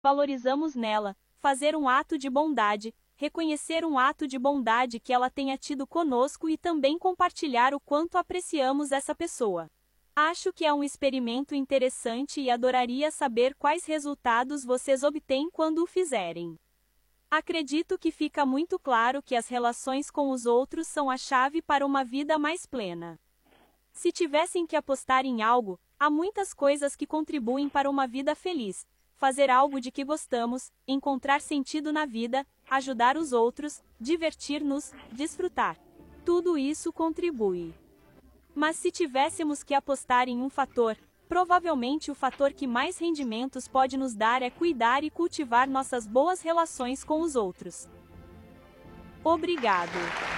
valorizamos nela, fazer um ato de bondade, reconhecer um ato de bondade que ela tenha tido conosco e também compartilhar o quanto apreciamos essa pessoa. Acho que é um experimento interessante e adoraria saber quais resultados vocês obtêm quando o fizerem. Acredito que fica muito claro que as relações com os outros são a chave para uma vida mais plena. Se tivessem que apostar em algo, há muitas coisas que contribuem para uma vida feliz. Fazer algo de que gostamos, encontrar sentido na vida, ajudar os outros, divertir-nos, desfrutar. Tudo isso contribui. Mas se tivéssemos que apostar em um fator, provavelmente o fator que mais rendimentos pode nos dar é cuidar e cultivar nossas boas relações com os outros. Obrigado.